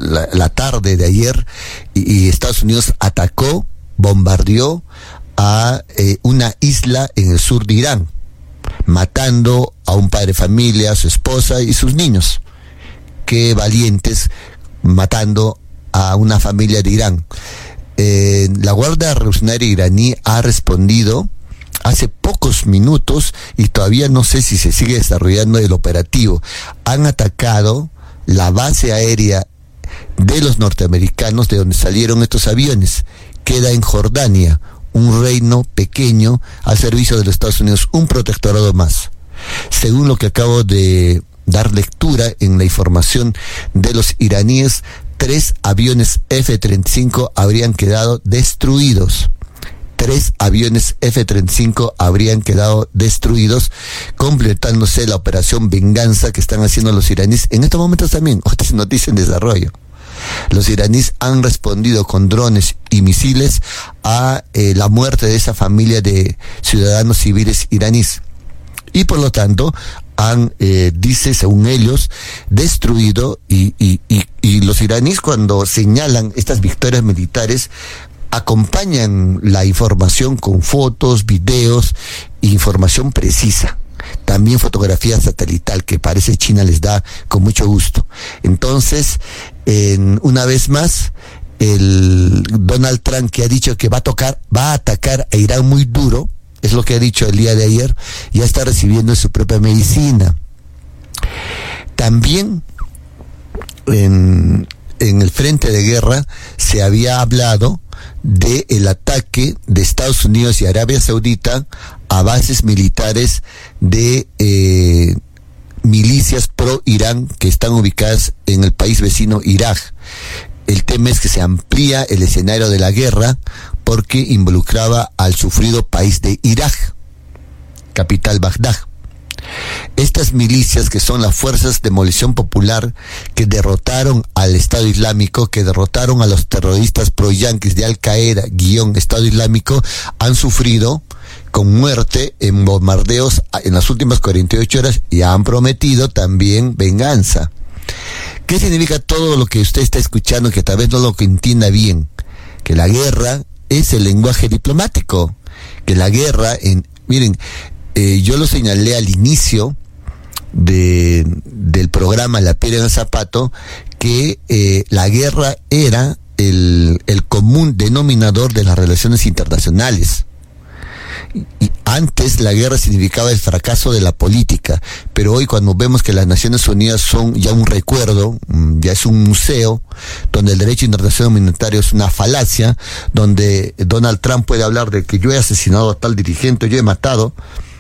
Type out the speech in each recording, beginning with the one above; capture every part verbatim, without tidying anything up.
la, la tarde de ayer y, y Estados Unidos atacó, bombardeó a eh, una isla en el sur de Irán, matando a un padre de familia, a su esposa y sus niños. Qué valientes, matando a una familia de Irán. Eh, la Guardia Revolucionaria iraní ha respondido hace pocos minutos y todavía no sé si se sigue desarrollando el operativo. Han atacado la base aérea de los norteamericanos de donde salieron estos aviones. Queda en Jordania, un reino pequeño al servicio de los Estados Unidos, un protectorado más. Según lo que acabo de dar lectura en la información de los iraníes, tres aviones F treinta y cinco habrían quedado destruidos. Tres aviones F treinta y cinco habrían quedado destruidos, completándose la operación venganza que están haciendo los iraníes. En estos momentos también, otras noticias en desarrollo. Los iraníes han respondido con drones y misiles a eh, la muerte de esa familia de ciudadanos civiles iraníes. Y por lo tanto, han, eh, dice, según ellos, destruido, y, y, y, y los iraníes cuando señalan estas victorias militares, acompañan la información con fotos, videos, información precisa. También fotografía satelital que parece China les da con mucho gusto. Entonces, en, una vez más, el Donald Trump, que ha dicho que va a tocar, va a atacar a Irán muy duro, es lo que ha dicho el día de ayer, ya está recibiendo su propia medicina. También en, en el frente de guerra se había hablado de el ataque de Estados Unidos y Arabia Saudita a bases militares de eh, milicias pro-Irán que están ubicadas en el país vecino Irak. El tema es que se amplía el escenario de la guerra porque involucraba al sufrido país de Irak, capital Bagdad. Estas milicias, que son las fuerzas de demolición popular que derrotaron al Estado Islámico, que derrotaron a los terroristas pro-yanquis de Al-Qaeda, guión Estado Islámico, han sufrido con muerte en bombardeos en las últimas cuarenta y ocho horas y han prometido también venganza. ¿Qué significa todo lo que usted está escuchando que tal vez no lo entienda bien? Que la guerra es el lenguaje diplomático, que la guerra, en, miren, eh, yo lo señalé al inicio de, del programa La Piedra en el Zapato, que eh, la guerra era el, el común denominador de las relaciones internacionales. Y antes la guerra significaba el fracaso de la política, pero hoy cuando vemos que las Naciones Unidas son ya un recuerdo, ya es un museo, donde el derecho internacional humanitario es una falacia, donde Donald Trump puede hablar de que yo he asesinado a tal dirigente, yo he matado,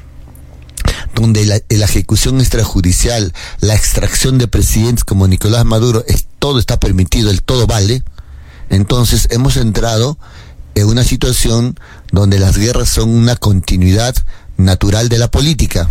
donde la, la ejecución extrajudicial, la extracción de presidentes como Nicolás Maduro, es, todo está permitido, el todo vale. Entonces hemos entrado en una situación donde las guerras son una continuidad natural de la política.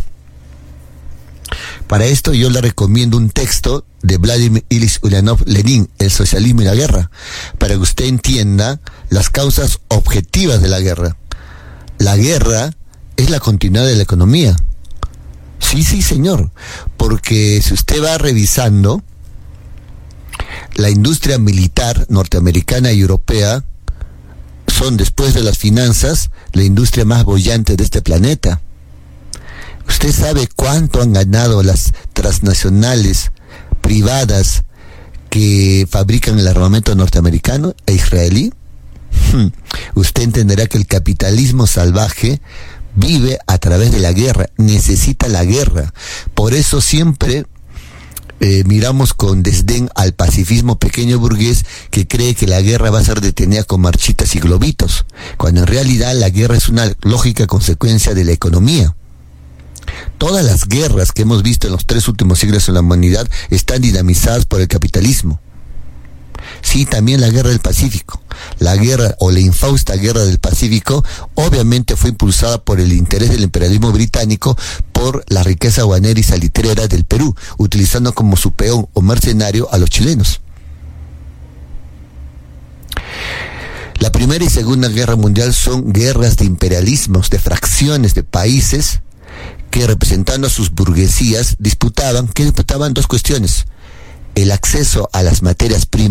Para esto yo le recomiendo un texto de Vladimir Ilich Ulyanov Lenin, El socialismo y la guerra, para que usted entienda las causas objetivas de la guerra. La guerra es la continuidad de la economía. Sí, sí, señor, porque si usted va revisando la industria militar norteamericana y europea, son, después de las finanzas, la industria más boyante de este planeta. ¿Usted sabe cuánto han ganado las transnacionales privadas que fabrican el armamento norteamericano e israelí? Hmm. Usted entenderá que el capitalismo salvaje vive a través de la guerra, necesita la guerra. Por eso siempre Eh, miramos con desdén al pacifismo pequeño burgués que cree que la guerra va a ser detenida con marchitas y globitos, cuando en realidad la guerra es una lógica consecuencia de la economía. Todas las guerras que hemos visto en los tres últimos siglos en la humanidad están dinamizadas por el capitalismo. Sí, también la guerra del Pacífico. La guerra o la infausta guerra del Pacífico obviamente fue impulsada por el interés del imperialismo británico por la riqueza aduanera y salitrera del Perú, utilizando como su peón o mercenario a los chilenos. La Primera y Segunda Guerra Mundial son guerras de imperialismos, de fracciones de países que, representando a sus burguesías, disputaban, que disputaban dos cuestiones: el acceso a las materias primas